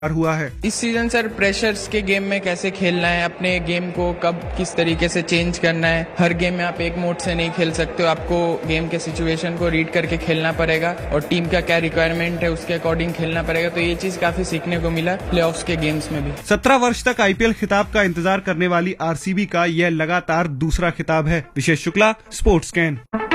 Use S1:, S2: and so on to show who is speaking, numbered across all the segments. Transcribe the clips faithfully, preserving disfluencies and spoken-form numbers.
S1: हुआ है।
S2: इस सीजन सर प्रेशर्स के गेम में कैसे खेलना है, अपने गेम को कब किस तरीके से चेंज करना है। हर गेम में आप एक मोड से नहीं खेल सकते हो, आपको गेम के सिचुएशन को रीड करके खेलना पड़ेगा और टीम का क्या रिक्वायरमेंट है उसके अकॉर्डिंग खेलना पड़ेगा। तो ये चीज काफी सीखने को मिला प्लेऑफ्स के गेम्स में भी।
S1: सत्रह वर्ष तक आईपीएल खिताब का इंतजार करने वाली आरसीबी का यह लगातार दूसरा खिताब है। विशेष शुक्ला, स्पोर्ट्स स्कैन।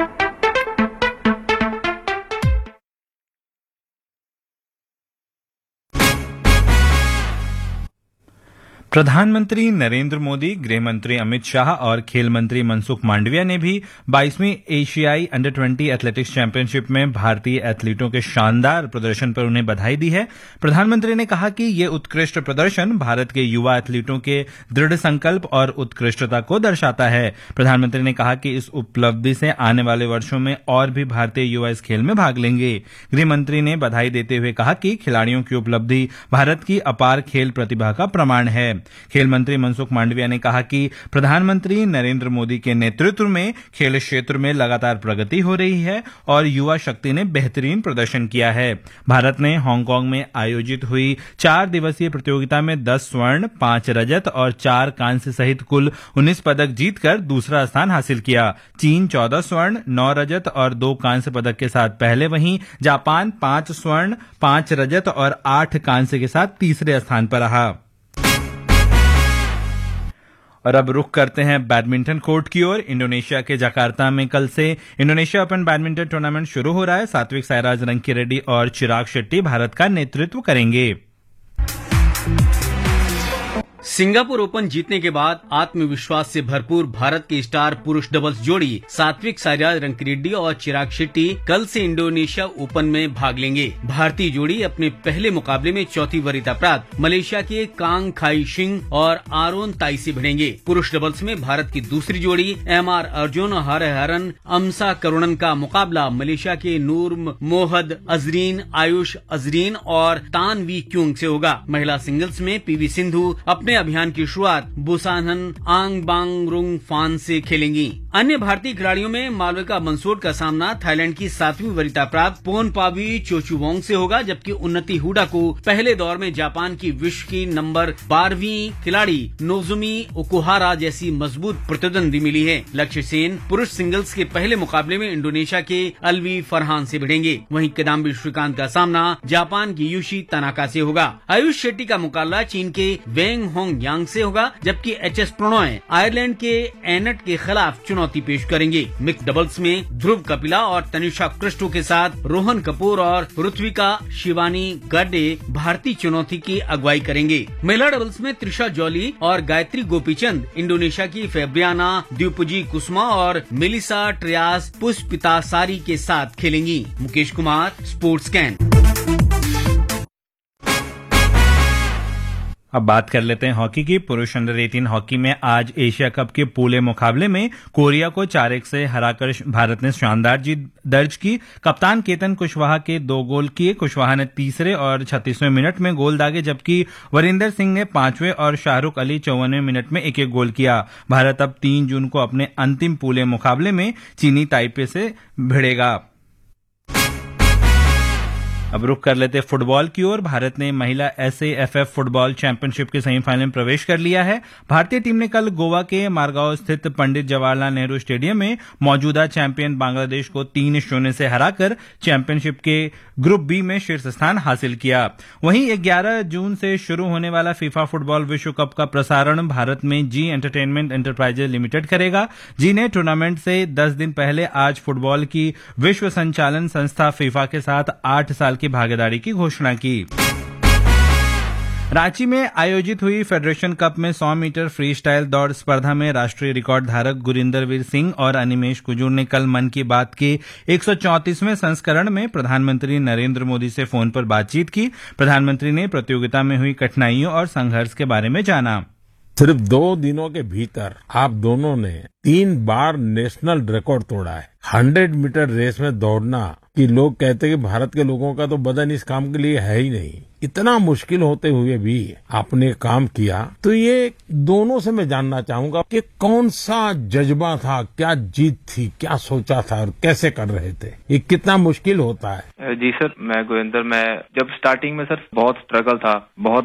S3: प्रधानमंत्री नरेंद्र मोदी, गृह मंत्री अमित शाह और खेल मंत्री मनसुख मांडविया ने भी बाईसवीं एशियाई अंडर ट्वेंटी एथलेटिक्स चैंपियनशिप में भारतीय एथलीटों के शानदार प्रदर्शन पर उन्हें बधाई दी है। प्रधानमंत्री ने कहा कि ये उत्कृष्ट प्रदर्शन भारत के युवा एथलीटों के दृढ़ संकल्प और उत्कृष्टता को दर्शाता है। प्रधानमंत्री ने कहा कि इस उपलब्धि से आने वाले वर्षों में और भी भारतीय युवा इस खेल में भाग लेंगे। गृह मंत्री ने बधाई देते हुए कहा कि खिलाड़ियों की उपलब्धि भारत की अपार खेल प्रतिभा का प्रमाण है। खेल मंत्री मनसुख मांडविया ने कहा कि प्रधानमंत्री नरेंद्र मोदी के नेतृत्व में खेल क्षेत्र में लगातार प्रगति हो रही है और युवा शक्ति ने बेहतरीन प्रदर्शन किया है। भारत ने हांगकांग में आयोजित हुई चार दिवसीय प्रतियोगिता में दस स्वर्ण, पांच रजत और चार कांस्य सहित कुल उन्नीस पदक जीतकर दूसरा स्थान हासिल किया। चीन चौदह स्वर्ण, नौ रजत और दो कांस्य पदक के साथ पहले, वहीं जापान पांच स्वर्ण, पांच रजत और आठ कांस्य के साथ तीसरे स्थान पर रहा। और अब रुख करते हैं बैडमिंटन कोर्ट की ओर। इंडोनेशिया के जकार्ता में कल से इंडोनेशिया ओपन बैडमिंटन टूर्नामेंट शुरू हो रहा है। सात्विक साईराज, रंकीरेड्डी और चिराग शेट्टी भारत का नेतृत्व करेंगे।
S4: सिंगापुर ओपन जीतने के बाद आत्मविश्वास से भरपूर भारत के स्टार पुरुष डबल्स जोड़ी सात्विक साईराज रंकीरेड्डी और चिराग शेट्टी कल से इंडोनेशिया ओपन में भाग लेंगे। भारतीय जोड़ी अपने पहले मुकाबले में चौथी वरीयता प्राप्त मलेशिया के कांग खाई सिंह और आरोन ताई से भिड़ेंगे। पुरुष डबल्स में भारत की दूसरी जोड़ी एम आर अर्जुन और हरिहरन अमसा करुणन का मुकाबला मलेशिया के नूर मोहद अजरीन, आयुष अजरीन और तान वी क्यूंग से होगा। महिला सिंगल्स में पीवी सिंधु अपने अभियान की शुरुआत बुसानन आंग बांग रुंग फान से खेलेंगी। अन्य भारतीय खिलाड़ियों में मालविका बंसोड का सामना थाईलैंड की सातवीं वरीयता प्राप्त पोर्नपावी चोचुवोंग से होगा, जबकि उन्नति हुडा को पहले दौर में जापान की विश्व की नंबर बारहवीं खिलाड़ी नोजुमी ओकुहारा जैसी मजबूत प्रतिद्वंदी मिली है। लक्ष्य सेन पुरुष सिंगल्स के पहले मुकाबले में इंडोनेशिया के अल्वी फरहान से भिड़ेंगे। वहीं किदाम्बी श्रीकांत का सामना जापान की युशी तनाका से होगा। आयुष शेट्टी का मुकाबला चीन के वेंग होंग यांग से होगा, जबकि एच एस प्रणॉय आयरलैंड के एनट के खिलाफ चुनौती पेश करेंगे। मिक्स डबल्स में ध्रुव कपिला और तनिषा क्रिस्टो के साथ रोहन कपूर और ऋत्विका शिवानी गर्डे भारतीय चुनौती की अगुवाई करेंगे। महिला डबल्स में त्रिशा जॉली और गायत्री गोपीचंद इंडोनेशिया की फेब्रियाना द्विपुजी कुसुमा और मेलिसा ट्रियास पुष्पितासारी के साथ खेलेंगी। Mukesh Kumar, sports scan.
S3: अब बात कर लेते हैं हॉकी की। पुरुष अंडर अठारह हॉकी में आज एशिया कप के पूले मुकाबले में कोरिया को चार एक से हराकर भारत ने शानदार जीत दर्ज की। कप्तान केतन कुशवाहा के दो गोल किए। कुशवाहा ने तीसरे और छत्तीसवें मिनट में गोल दागे, जबकि वरिंदर सिंह ने पांचवें और शाहरुख अली चौवनवें मिनट में एक एक गोल किया। भारत अब तीन जून को अपने अंतिम पूले मुकाबले में चीनी ताइपे से भिड़ेगा। अब रुख कर लेते फुटबॉल की ओर। भारत ने महिला एसएएफएफ फुटबॉल चैंपियनशिप के सेमीफाइनल में प्रवेश कर लिया है। भारतीय टीम ने कल गोवा के मारगांव स्थित पंडित जवाहरलाल नेहरू स्टेडियम में मौजूदा चैंपियन बांग्लादेश को तीन शून्य से हराकर चैंपियनशिप के ग्रुप बी में शीर्ष स्थान हासिल किया। वहीं ग्यारह जून से शुरू होने वाला फीफा फुटबॉल विश्व कप का प्रसारण भारत में जी एंटरटेनमेंट एंटरप्राइजेज लिमिटेड करेगा। जी ने टूर्नामेंट से दस दिन पहले आज फुटबॉल की विश्व संचालन संस्था फीफा के साथ आठ साल की भागीदारी की घोषणा की। रांची में आयोजित हुई फेडरेशन कप में सौ मीटर फ्री स्टाइल दौड़ स्पर्धा में राष्ट्रीय रिकॉर्ड धारक गुरिंदरवीर सिंह और अनिमेश कुजूर ने कल मन की बात के एक सौ चौंतीसवें संस्करण में प्रधानमंत्री नरेंद्र मोदी से फोन पर बातचीत की। प्रधानमंत्री ने प्रतियोगिता में हुई कठिनाइयों और संघर्ष के बारे में जाना।
S5: सिर्फ दो दिनों के भीतर आप दोनों ने तीन बार नेशनल रिकॉर्ड तोड़ा है। हंड्रेड मीटर रेस में दौड़ना कि लोग कहते हैं कि भारत के लोगों का तो बदन इस काम के लिए है ही नहीं। इतना मुश्किल होते हुए भी आपने काम किया, तो ये दोनों से मैं जानना चाहूंगा कि कौन सा जज्बा था, क्या जीत थी, क्या सोचा था और कैसे कर रहे थे? ये कितना मुश्किल होता है?
S6: जी सर, मैं गोविंदर, मैं जब स्टार्टिंग में सर बहुत स्ट्रगल था, बहुत